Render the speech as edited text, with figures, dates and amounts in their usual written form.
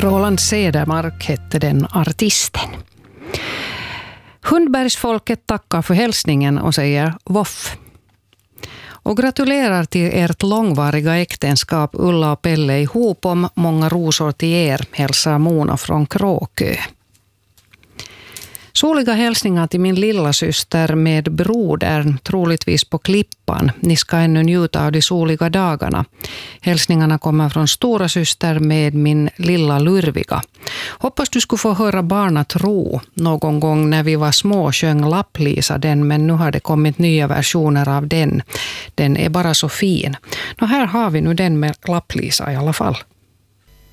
Roland Cedermark hette den artisten. Hundbergsfolket tackar för hälsningen och säger voff. Och gratulerar till ert långvariga äktenskap Ulla och Pelle ihop om många rosor till er, hälsar Mona från Kråkö. Soliga hälsningar till min lilla syster med brodern, troligtvis på Klippan. Ni ska ännu njuta av de soliga dagarna. Hälsningarna kommer från stora syster med min lilla Lurviga. Hoppas du skulle få höra Barnatro. Någon gång när vi var små sjöng Lapplisa den, men nu har det kommit nya versioner av den. Den är bara så fin. Här har vi nu den med Lapplisa i alla fall.